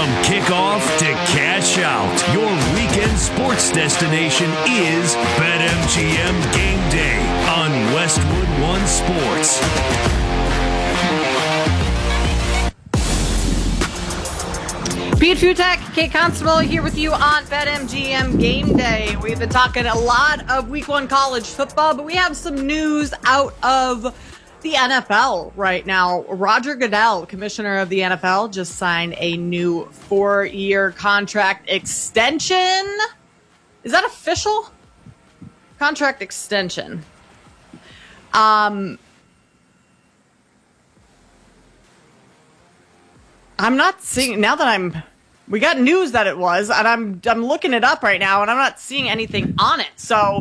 From kickoff to cash out, your weekend sports destination is BetMGM Game Day on Westwood One Sports. Pete Fiutak, Kate Constable here with you on BetMGM Game Day. We've been talking a lot of Week 1 college football, but we have some news out of the NFL right now. Roger Goodell, commissioner of the NFL, just signed a new 4-year contract extension. Is that official? Contract extension. I'm not seeing now that we got news that it was, and I'm looking it up right now, and I'm not seeing anything on it. So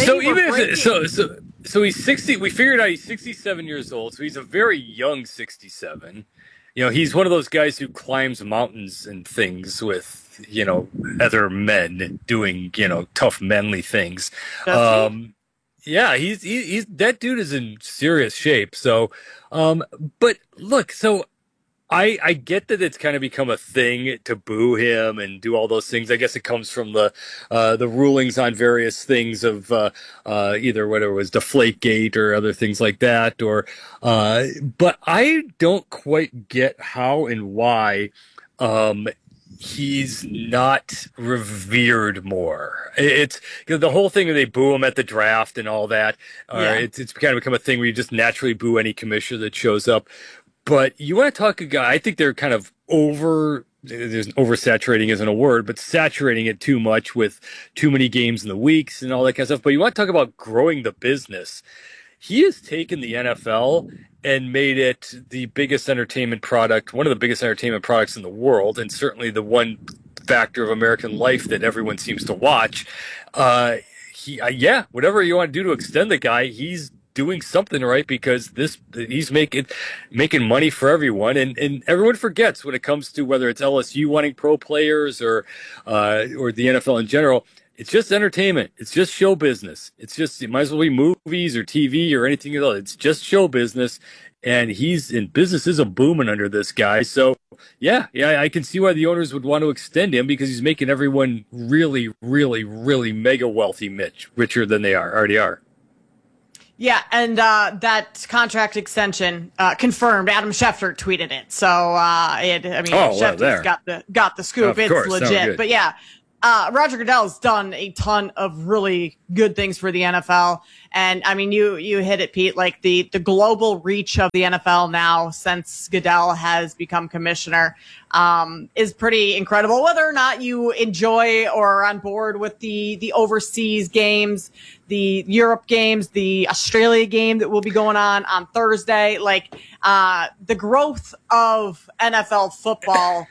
he's 60. We figured out he's 67 years old, so he's a very young 67. You know, he's one of those guys who climbs mountains and things with, you know, other men doing, you know, tough manly things. Yeah, he's that dude is in serious shape. So, but look, so. I get that it's kind of become a thing to boo him and do all those things. I guess it comes from the rulings on various things of either whether it was Deflategate or other things like that. Or but I don't quite get how and why he's not revered more. It's the whole thing that they boo him at the draft and all that. It's kind of become a thing where you just naturally boo any commissioner that shows up. But you want to talk a guy, I think they're kind of oversaturating isn't a word, but saturating it too much with too many games in the weeks and all that kind of stuff. But you want to talk about growing the business. He has taken the NFL and made it the biggest entertainment product, one of the biggest entertainment products in the world, and certainly the one factor of American life that everyone seems to watch. Whatever you want to do to extend the guy, he's doing something right, because he's making money for everyone, and everyone forgets when it comes to whether it's LSU wanting pro players or the NFL in general. It's just entertainment. It's just show business. It's just, it might as well be movies or TV or anything else. It's just show business, and business isn't booming under this guy. So yeah, I can see why the owners would want to extend him, because he's making everyone really, really, really mega wealthy, richer than they already are. Yeah, and that contract extension confirmed. Adam Schefter tweeted it, so Schefter's got the scoop. Of it's course, legit. But yeah, Roger Goodell's done a ton of really good things for the NFL, and I mean, you hit it, Pete. Like the global reach of the NFL now since Goodell has become commissioner is pretty incredible. Whether or not you enjoy or are on board with the overseas games, the Europe games, the Australia game that will be going on Thursday, like the growth of NFL football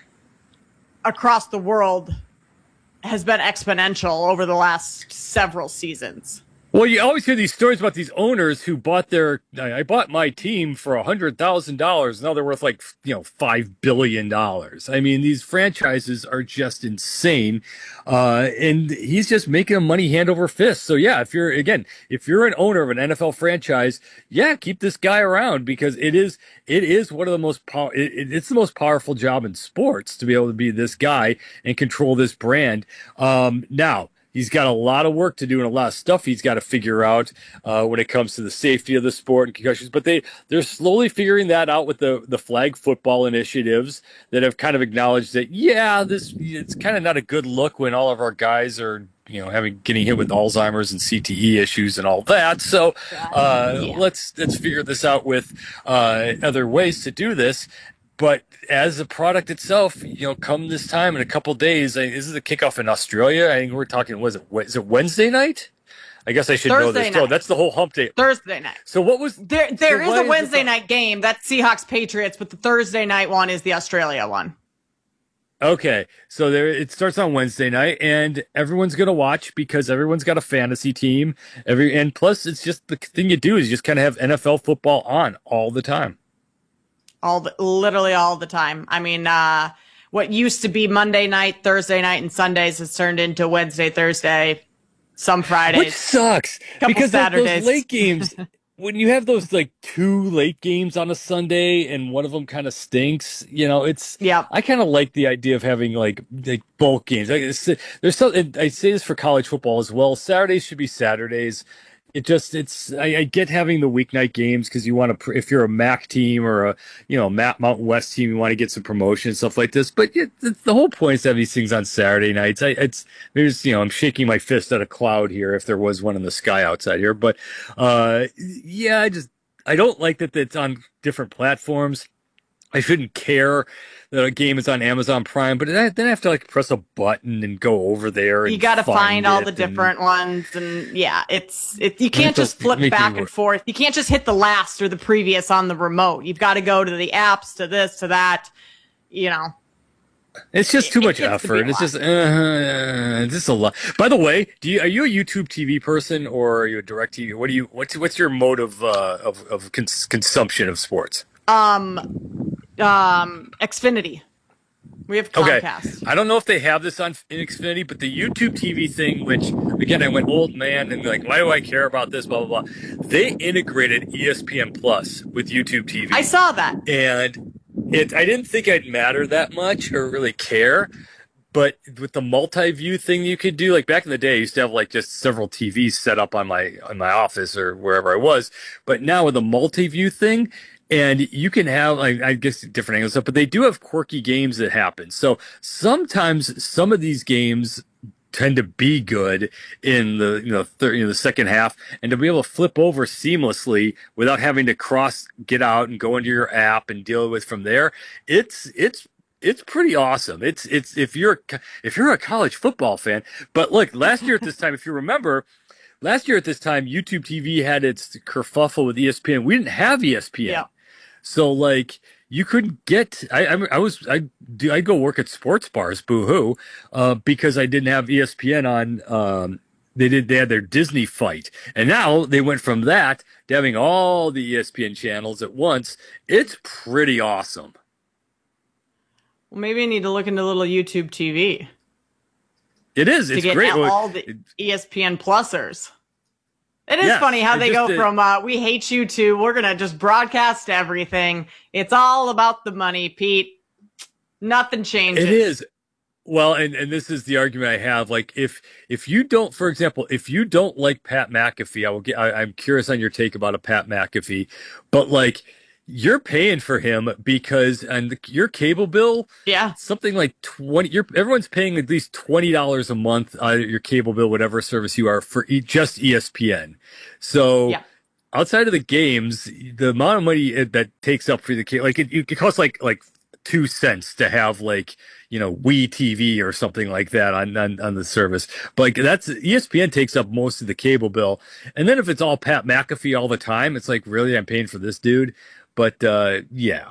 across the world has been exponential over the last several seasons. Well, you always hear these stories about these owners who I bought my team for $100,000. Now they're worth $5 billion. I mean, these franchises are just insane. And he's just making them money hand over fist. So yeah, if you're an owner of an NFL franchise, yeah, keep this guy around, because it is one of the most it's the most powerful job in sports to be able to be this guy and control this brand. Now, he's got a lot of work to do and a lot of stuff he's got to figure out when it comes to the safety of the sport and concussions. But they're slowly figuring that out with the flag football initiatives that have kind of acknowledged that, it's kind of not a good look when all of our guys are, getting hit with Alzheimer's and CTE issues and all that. So let's figure this out with other ways to do this. But as a product itself, come this time in a couple of days, this is the kickoff in Australia. I think we're talking, is it Wednesday night? I guess I should know this. Oh, that's the whole hump day. Thursday night. So what was there is a Wednesday night game. That's Seahawks Patriots, but the Thursday night one is the Australia one. Okay. So it starts on Wednesday night, and everyone's going to watch because everyone's got a fantasy team. And plus, it's just the thing you do is just kind of have NFL football on all the time. Literally all the time. I mean, what used to be Monday night, Thursday night, and Sundays has turned into Wednesday, Thursday, some Fridays. Which sucks, because Saturdays. Those late games, when you have those like two late games on a Sunday and one of them kind of stinks, Yeah. I kind of like the idea of having like bulk games. There's so, I say this for college football as well. Saturdays should be Saturdays. I get having the weeknight games because you want to, if you're a MAC team or a, Mountain West team, you want to get some promotion and stuff like this. But the whole point is to have these things on Saturday nights. I'm shaking my fist at a cloud here if there was one in the sky outside here. But, I don't like that it's on different platforms. I shouldn't care that a game is on Amazon Prime, but then I have to like press a button and go over there. And you got to find all the and different ones, and yeah, you can't just flip back and forth. You can't just hit the last or the previous on the remote. You've got to go to the apps, to this, to that. It's just too much effort. It's just a lot. By the way, are you a YouTube TV person or are you a Direct TV? What's your mode of consumption of sports? Xfinity. We have Comcast. Okay. I don't know if they have this in Xfinity, but the YouTube TV thing, which again I went old man and like, why do I care about this? Blah blah blah. They integrated ESPN Plus with YouTube TV. I saw that, and I didn't think I'd matter that much or really care. But with the multi-view thing you could do, like back in the day, I used to have like just several TVs set up on my office or wherever I was. But now with the multi-view thing, and you can have, I guess, different angles up, but they do have quirky games that happen. So sometimes some of these games tend to be good in the second half, and to be able to flip over seamlessly without having to get out and go into your app and deal with from there. It's pretty awesome. It's if you're a college football fan. But look, last year at this time, if you remember, YouTube TV had its kerfuffle with ESPN. We didn't have ESPN. Yeah. So like you couldn't get. I'd go work at sports bars, boo-hoo, because I didn't have ESPN on. They had their Disney fight, and now they went from that to having all the ESPN channels at once. It's pretty awesome. Well, maybe I need to look into a little YouTube TV. It is. It's great. All the ESPN Plusers. It is funny how they go from we hate you to we're going to just broadcast everything. It's all about the money, Pete. Nothing changes. It is. Well, and this is the argument I have. Like, if you don't, for example, if you don't like Pat McAfee, I'm curious on your take about a Pat McAfee, but like, you're paying for him because your cable bill, something like 20. Everyone's paying at least $20 a month your cable bill, whatever service you are for just ESPN. So outside of the games, the amount of money that takes up for the cable, like it costs like 2 cents to have like Wii TV or something like that on the service. But like that's ESPN takes up most of the cable bill, and then if it's all Pat McAfee all the time, it's like really I'm paying for this dude. But but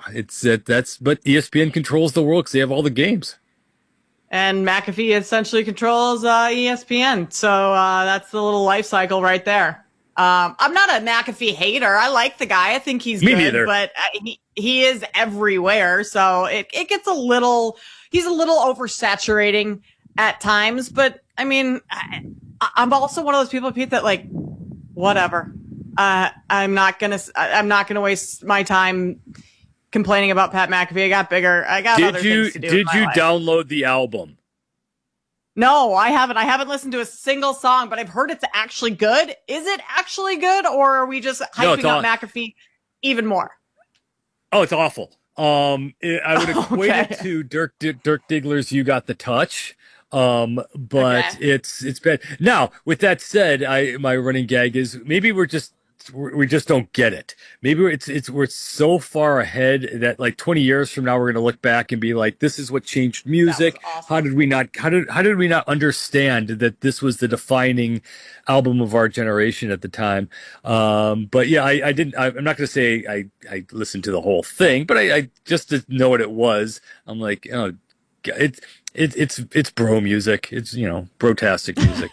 ESPN controls the world because they have all the games. And McAfee essentially controls ESPN. So that's the little life cycle right there. I'm not a McAfee hater. I like the guy. I think he's good. Neither. But he is everywhere. So it gets he's a little oversaturating at times. But I mean, I'm also one of those people, Pete, that like, whatever. I'm not gonna waste my time complaining about Pat McAfee. I got other things to do. Did you download the album? No, I haven't. I haven't listened to a single song, but I've heard it's actually good. Is it actually good, or are we just hyping up McAfee even more? Oh, it's awful. I would equate it to Dirk Diggler's "You Got the Touch." But it's bad. Now, with that said, my running gag is maybe we just don't get it. Maybe we're so far ahead that like 20 years from now we're going to look back and be like, this is what changed music. Awesome. How did we not understand that this was the defining album of our generation at the time? But yeah, I'm not going to say I listened to the whole thing, but I just to know what it was. I'm like, oh, it's bro music. It's brotastic music.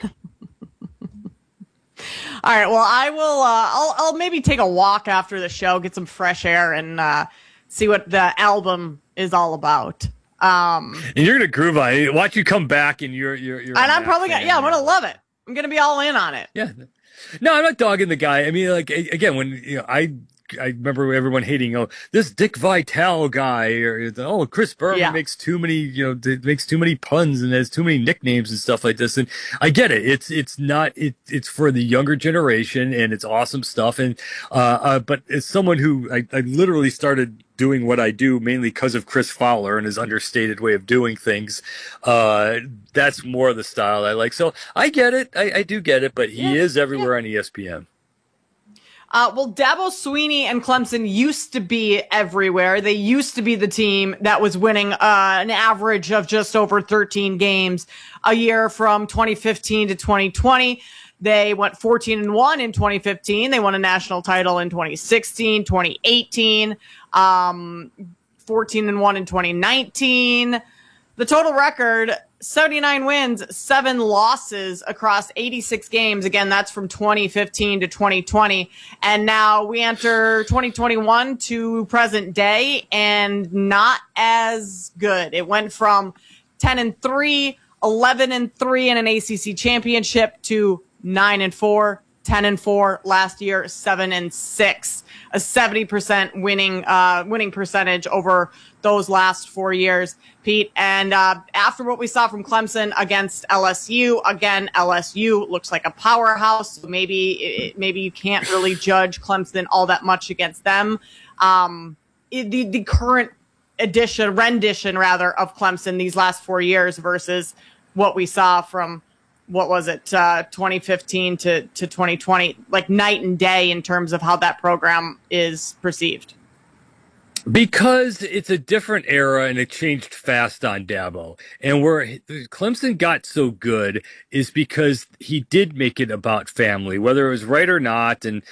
All right. Well, I will. I'll maybe take a walk after the show, get some fresh air, and see what the album is all about. And you're gonna groove on it. Watch you come back, and you're. And I'm probably I'm gonna love it. I'm gonna be all in on it. Yeah. No, I'm not dogging the guy. I mean, like again, when I remember everyone hating, oh, this Dick Vitale guy, or oh, Chris Berman Yeah. makes too many, makes too many puns and has too many nicknames and stuff like this. And I get it. It's for the younger generation and it's awesome stuff. And but as someone who I literally started doing what I do mainly because of Chris Fowler and his understated way of doing things, that's more the style I like. So I get it. I do get it. But he is everywhere on ESPN. Well, Dabo Swinney and Clemson used to be everywhere. They used to be the team that was winning an average of just over 13 games a year from 2015 to 2020. They went 14-1 in 2015. They won a national title in 2016, 2018, 14-1 in 2019. The total record, 79 wins, 7 losses across 86 games. Again, that's from 2015 to 2020. And now we enter 2021 to present day and not as good. It went from 10-3, 11-3 in an ACC championship to 9-4, 10-4 last year, 7-6, a 70% winning percentage over those last 4 years, Pete. And after what we saw from Clemson against LSU, again, LSU looks like a powerhouse. So maybe you can't really judge Clemson all that much against them. The current rendition of Clemson these last 4 years versus what we saw from, what was it, 2015 to 2020, like night and day in terms of how that program is perceived. Because it's a different era and it changed fast on Dabo. And where Clemson got so good is because he did make it about family, whether it was right or not. And,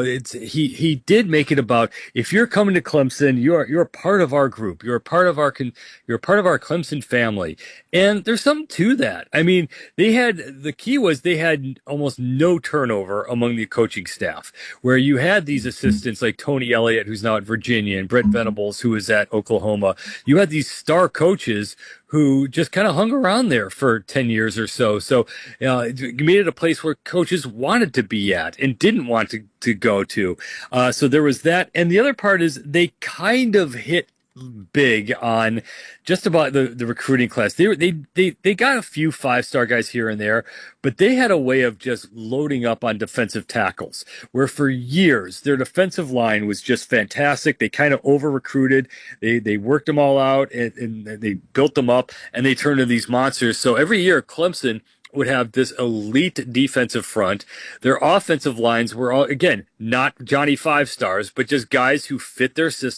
he did make it about, if you're coming to Clemson, you're a part of our group. You're a part of our Clemson family. And there's something to that. I mean, the key was they had almost no turnover among the coaching staff, where you had these assistants like Tony Elliott, who's now at Virginia, and Brett Venables, who is at Oklahoma. You had these star coaches who just kind of hung around there for 10 years or so. So you made it a place where coaches wanted to be at and didn't want to go to. So there was that. And the other part is they kind of hit big on just about the recruiting class. They got a few 5-star guys here and there, but they had a way of just loading up on defensive tackles, where for years their defensive line was just fantastic. They kind of over recruited. They worked them all out and they built them up and they turned into these monsters. So every year Clemson would have this elite defensive front. Their offensive lines were all, again, not Johnny 5-stars, but just guys who fit their system.